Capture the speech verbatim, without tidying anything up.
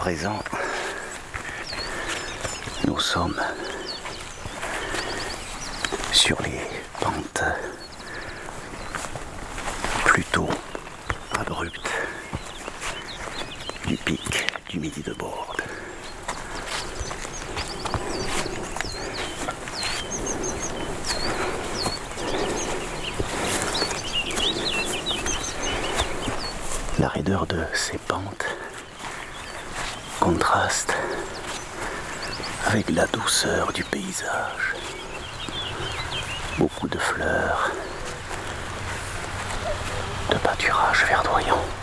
présent, nous sommes sur les pentes plutôt abruptes du pic du Midi de Bordes. La raideur de ces pentes contraste avec la douceur du paysage. Beaucoup de fleurs, de pâturages verdoyants.